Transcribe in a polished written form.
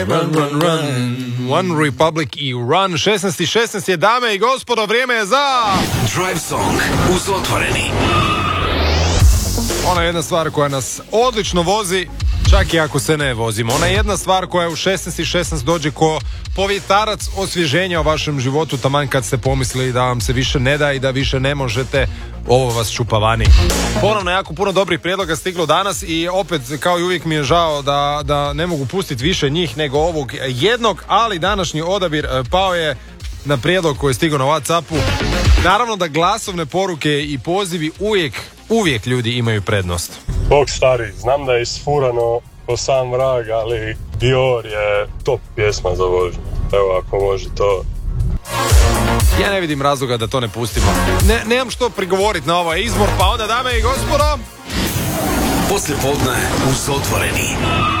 Run. One Republic i Run. 16 je, dame i gospodo, vrijeme je za Drive Song uz Otvoreni. ona jedna stvar koja nas odlično vozi, čak i ako se ne vozimo. Ona jedna stvar koja u 16 dođe ko povjetarac osvježenja u vašem životu, taman kad ste pomislili da vam se više ne da i da više ne možete, ovo vas čupa vani. Ponovno jako puno dobrih prijedloga stiglo danas i opet, kao i uvijek, mi je žao da ne mogu pustiti više njih nego ovog jednog, ali današnji odabir pao je na prijedlog koji je stigao na WhatsAppu. Naravno da glasovne poruke i pozivi uvijek ljudi imaju prednost. Bog stari, znam da je isfurano ko sam vrag, ali Dior je top pjesma za vožnju. Evo, ako može to. Ja ne vidim razloga da to ne pustimo. Nemam što prigovoriti na ovaj izbor, pa onda, dame i gospodo, Poslijepodne uz Otvoreni.